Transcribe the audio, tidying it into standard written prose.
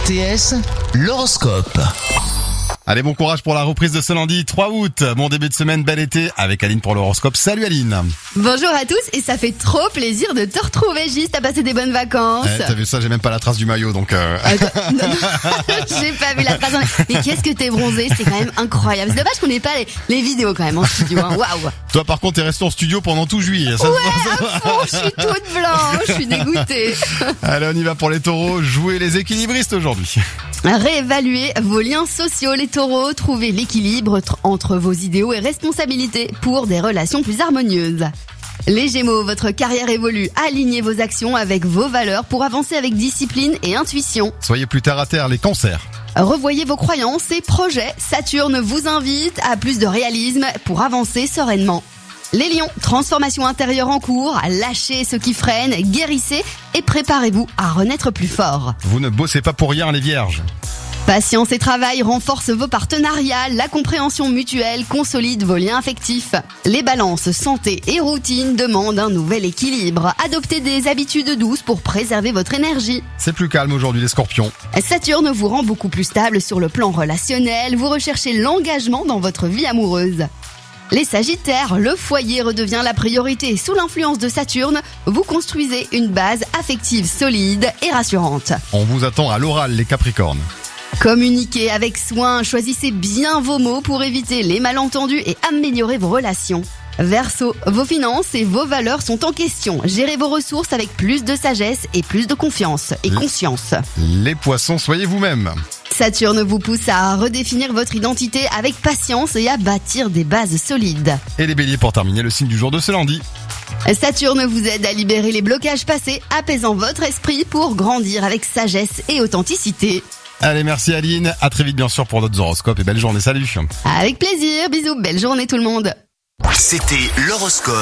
RTS, l'horoscope. Allez, bon courage pour la reprise de ce lundi 3 août. Bon début de semaine, bel été avec Aline pour l'horoscope. Salut Aline. Bonjour à tous et ça fait trop plaisir de te retrouver, Gis. T'as passé des bonnes vacances. T'as vu ça, j'ai même pas la trace du maillot donc... Attends, non, j'ai pas vu la trace. Mais qu'est-ce que t'es bronzé, c'est quand même incroyable. C'est dommage qu'on n'ait pas les vidéos quand même en studio. Hein. Waouh. Toi par contre t'es resté en studio pendant tout juillet. Ça, ouais, à fond, je suis toute blanche, je suis dégoûtée. Allez, on y va pour les taureaux. Jouez les équilibristes aujourd'hui. Réévaluez vos liens sociaux, les taureaux. Trouvez l'équilibre entre vos idéaux et responsabilités pour des relations plus harmonieuses. Les gémeaux, votre carrière évolue. Alignez vos actions avec vos valeurs pour avancer avec discipline et intuition. Soyez plus terre à terre, les cancers. Revoyez vos croyances et projets. Saturne vous invite à plus de réalisme pour avancer sereinement. Les lions, transformation intérieure en cours, lâchez ce qui freine, guérissez et préparez-vous à renaître plus fort. Vous ne bossez pas pour rien, les vierges. Patience et travail renforcent vos partenariats, la compréhension mutuelle consolide vos liens affectifs. Les balances, santé et routine demandent un nouvel équilibre. Adoptez des habitudes douces pour préserver votre énergie. C'est plus calme aujourd'hui, les scorpions. Saturne vous rend beaucoup plus stable sur le plan relationnel, vous recherchez l'engagement dans votre vie amoureuse. Les sagittaires, le foyer redevient la priorité. Sous l'influence de Saturne, vous construisez une base affective solide et rassurante. On vous attend à l'oral, les capricornes. Communiquez avec soin, choisissez bien vos mots pour éviter les malentendus et améliorer vos relations. Verseau, vos finances et vos valeurs sont en question. Gérez vos ressources avec plus de sagesse et plus de confiance et conscience. Les poissons, soyez vous-même. Saturne vous pousse à redéfinir votre identité avec patience et à bâtir des bases solides. Et les béliers pour terminer, le signe du jour de ce lundi. Saturne vous aide à libérer les blocages passés, apaisant votre esprit pour grandir avec sagesse et authenticité. Allez, merci Aline. À très vite bien sûr pour d'autres horoscopes et belle journée. Salut. Avec plaisir, bisous, belle journée tout le monde. C'était l'horoscope